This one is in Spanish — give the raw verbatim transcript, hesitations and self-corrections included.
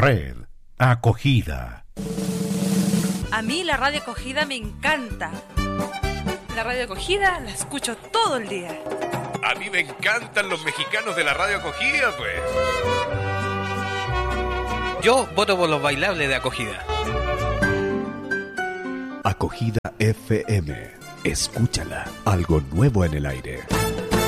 Red Acogida. A mí la radio acogida me encanta. La radio acogida la escucho todo el día. A mí me encantan los mexicanos de la radio acogida, pues. Yo voto por los bailables de acogida. Acogida F M. Escúchala. Algo nuevo en el aire.